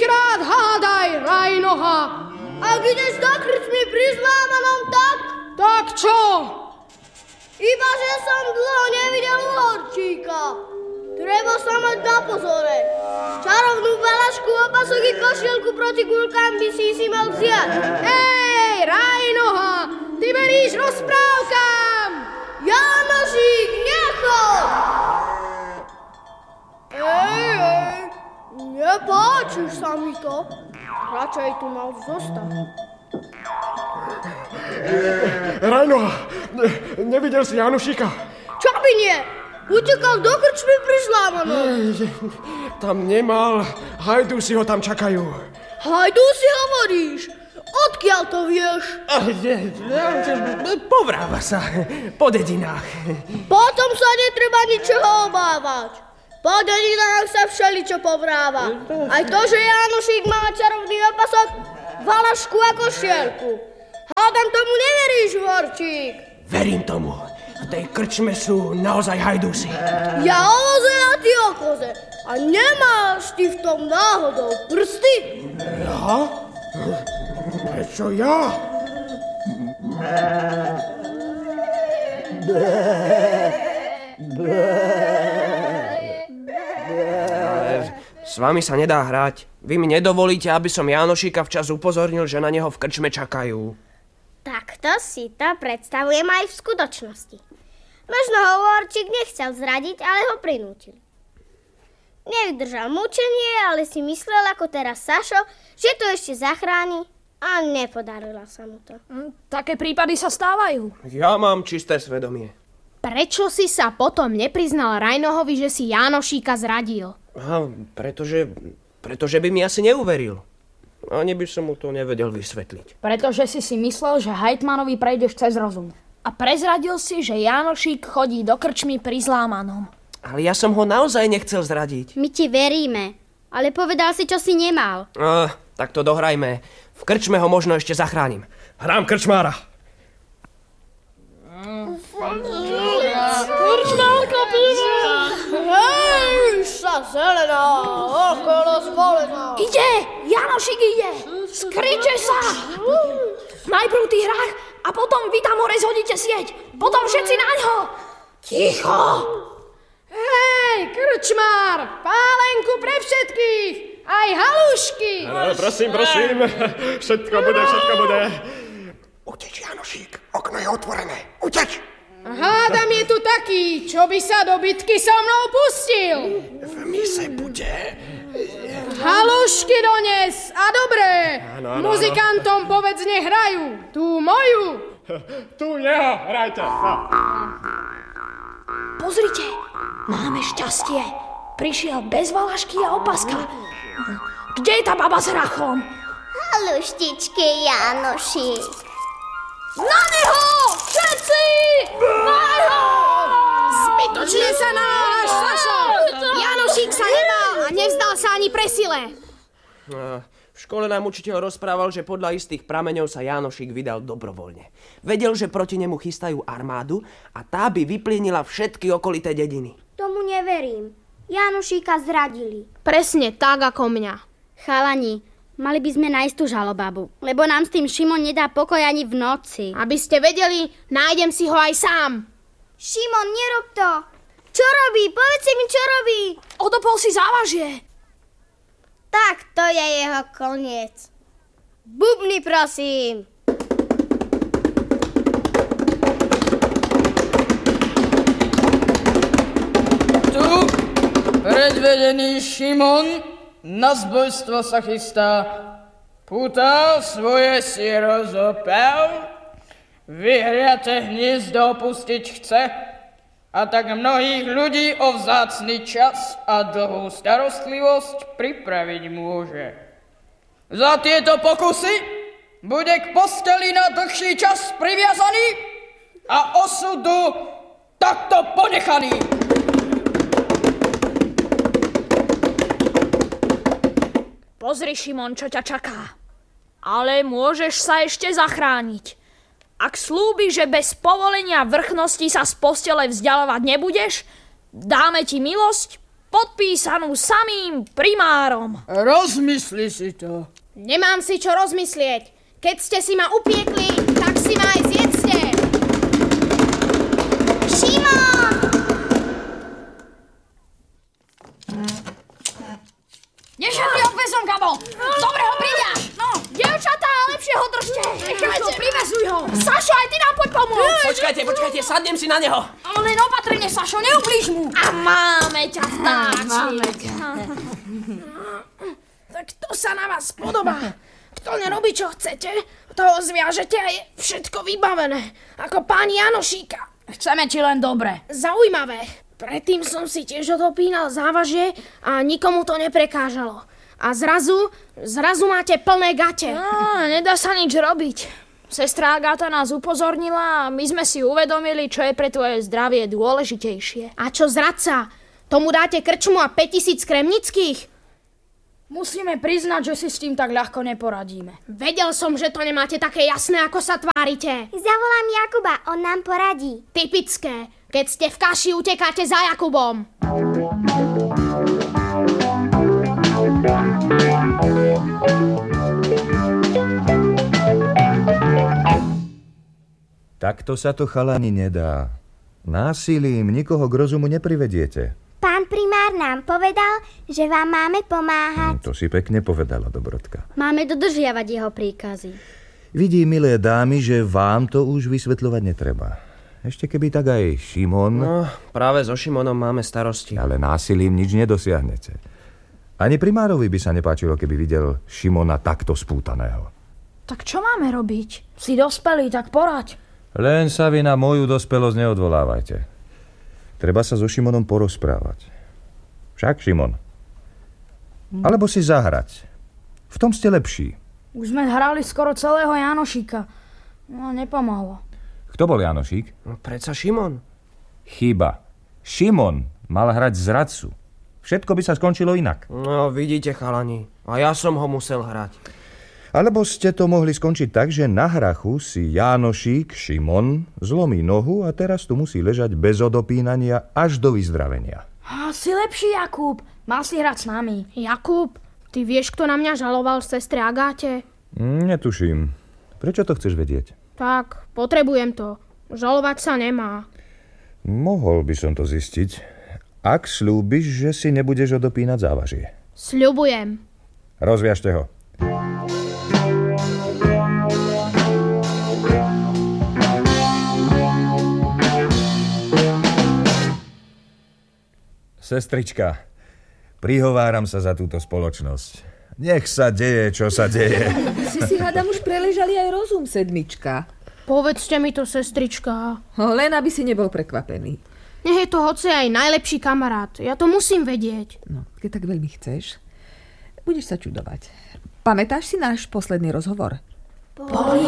Trikrát hádaj, Rajnoha. Ak ideš do krčmy pri Zlámanom, tak? Tak čo? Iba, že som dlho nevidel uhorčíka. Treba sa mať na pozore. Čarovnú balašku, opasok i košielku proti guľkám by si mal vziať. Hej, Rajnoha, ty veríš rozprávkám. Jánošík, nechod! Nepáčiš sa mi to. Radšej tu mal zostať. Rajnoha, nevidel si Jánošíka? Čo by nie? Utekal do krčmy pri Zlámanom. Tam nemal. Hajdúsi ho tam čakajú. Hajdúsi hovoríš? Odkiaľ to vieš? Povráva sa po dedinách. Potom sa netreba ničoho obávať. Po dedinách sa všeličo povráva. Aj to, že Jánošík má čarovný opasok, valašku a košielku. Hádam tomu neveríš, Horčík. Verím tomu. V tej krčme sú naozaj hajdúsi. Ja o voze a ty o koze. A nemáš ty v tom náhodou prsty? Ja? Prečo ja? S vami sa nedá hrať. Vy mi nedovolíte, aby som Jánošíka včas upozornil, že na neho v krčme čakajú. Takto si to predstavujem aj v skutočnosti. Možno ho Horčík nechcel zradiť, ale ho prinútili. Nevydržal mučenie, ale si myslel ako teraz Sašo, že to ešte zachráni a nepodarilo sa mu to. Také prípady sa stávajú. Ja mám čisté svedomie. Prečo si sa potom nepriznal Rajnohovi, že si Jánošíka zradil? Pretože by mi asi neuveril. Ani by som mu to nevedel vysvetliť. Pretože si myslel, že hejtmanovi prejdeš cez rozum. A prezradil si, že Jánošík chodí do krčmy pri Zlámanom. Ale ja som ho naozaj nechcel zradiť. My ti veríme, ale povedal si, čo si nemal. Tak to dohrajme. V krčme ho možno ešte zachránim. Hrám krčmára. Krčmárka piva! Hej, sa zelená, okolo zvolená. Ide! Jánošík ide! Skryte sa! Najprv ty hrách a potom vy tam hore zhodíte sieť. Potom všetci naňho. Ticho! Hej, krčmár! Pálenku pre všetkých! Aj halušky! Prosím. Všetko bude. Uteč, Jánošík. Okno je otvorené. Uteč! Hádam je tu taký, čo by sa do bitky so mnou pustil. V mise bude. Halušky dones a dobré. Áno. Muzikantom povedz, nech hrajú. Tú moju. Tu jeho, hrajte. Pozrite, máme šťastie. Prišiel bez valašky a opaska. Kde je tá baba s hrachom? Haluštičky, Jánošík. Na neho! Všetci! Na neho! Zbytočne sa naláš, Sašo! Jánošík sa nebál a nevzdal sa ani pre sile. V škole nám učiteľ rozprával, že podľa istých prameňov sa Jánošík vydal dobrovoľne. Vedel, že proti nemu chystajú armádu a tá by vyplienila všetky okolité dediny. Tomu neverím. Jánošíka zradili. Presne tak ako mňa. Chalani, mali by sme nájsť tú žalobabu, lebo nám s tým Šimon nedá pokoj ani v noci. Aby ste vedeli, nájdem si ho aj sám. Šimon, nerob to. Čo robí? Povedzte mi, čo robí. Odopol si závažie. Tak, to je jeho koniec. Bubny, prosím. Tu predvedený Šimon na zbojstvo sa chystá. Púta svoje si rozopel, vyhriate hniezdo opustiť chce a tak mnohých ľudí o vzácny čas a dlhú starostlivosť pripraviť môže. Za tieto pokusy bude k posteli na dlhší čas priviazaný a osudu takto ponechaný. Pozri, Šimon, čo ťa čaká. Ale môžeš sa ešte zachrániť. Ak slúbiš, že bez povolenia vrchnosti sa z postele vzdialovať nebudeš, dáme ti milosť podpísanú samým primárom. Rozmysli si to. Nemám si čo rozmyslieť. Keď ste si ma upiekli, tak si ma aj zjedzte. Šimon! Nešetri obvezom, Gabo! Dobre ho pridáš! No, dievčatá, lepšie ho držte! Nechajte, privezuj ho! Sašo, aj ty nám poď pomôcť! Počkajte, sadnem si na neho. Ale len opatrne, Sašo, neublíž mu! A máme ťa, vtáčik! Tak to sa na vás podobá. Kto nerobí, čo chcete, toho zviažete a je všetko vybavené. Ako pán Janošíka. Chceme ti len dobre. Zaujímavé. Predtým som si tiež odopínal závažie a nikomu to neprekážalo. A zrazu máte plné gate. Nedá sa nič robiť. Sestra Agáta nás upozornila a my sme si uvedomili, čo je pre tvoje zdravie dôležitejšie. A čo zradca? Tomu dáte krčmu a 5000 kremnických? Musíme priznať, že si s tým tak ľahko neporadíme. Vedel som, že to nemáte také jasné, ako sa tvárite. Zavolám Jakuba, on nám poradí. Typické. Keď ste v kaši, utekáte za Jakubom. Takto sa to, chalani, nedá. Násilím nikoho k rozumu neprivediete. Pán primár nám povedal, že vám máme pomáhať. To si pekne povedala, Dobrodka. Máme dodržiavať jeho príkazy. Vidí, milé dámy, že vám to už vysvetľovať netreba. Ešte keby tak aj Šimon... No, práve so Šimonom máme starosti. Ale násilím nič nedosiahnete. Ani primárovi by sa nepáčilo, keby videl Šimona takto spútaného. Tak čo máme robiť? Si dospelý, tak poraď. Len sa vy na moju dospelosť neodvolávajte. Treba sa so Šimonom porozprávať. Však, Šimon? Alebo si zahrať. V tom ste lepší. Už sme hrali skoro celého Janošíka. No, nepomohlo. Kto bol Janošík? No, predsa Šimon. Chyba. Šimon mal hrať zradcu. Všetko by sa skončilo inak. No, vidíte, chalani. A ja som ho musel hrať. Alebo ste to mohli skončiť tak, že na hrachu si Janošík, Šimon, zlomí nohu a teraz tu musí ležať bez odopínania až do vyzdravenia. Si lepší, Jakub. Mal si hrať s nami. Jakub, ty vieš, kto na mňa žaloval sestre Agáte? Netuším. Prečo to chceš vedieť? Tak, potrebujem to. Žalovať sa nemá. Mohol by som to zistiť, ak slúbiš, že si nebudeš odopínať závažie. Sľubujem. Rozviažte ho. Sestrička, prihováram sa za túto spoločnosť. Nech sa deje, čo sa deje. Si hádam už preležali aj rozum, sedmička. Povedzte mi to, sestrička. Len aby si nebol prekvapený. Nech je to hoci aj najlepší kamarát. Ja to musím vedieť. No, keď tak veľmi chceš, budeš sa čudovať. Pamätáš si náš posledný rozhovor?